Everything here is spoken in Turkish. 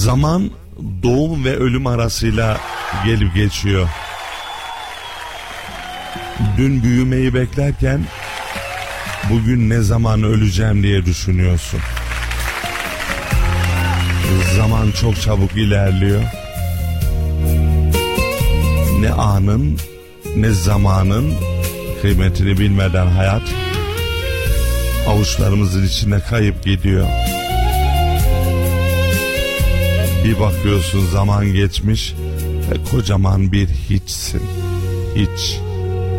Zaman doğum ve ölüm arasıyla gelip geçiyor. Dün büyümeyi beklerken bugün ne zaman öleceğim diye düşünüyorsun. Zaman çok çabuk ilerliyor. Ne anın ne zamanın kıymetini bilmeden hayat avuçlarımızın içine kayıp gidiyor. Bir bakıyorsun zaman geçmiş ve kocaman bir hiçsin. Hiç.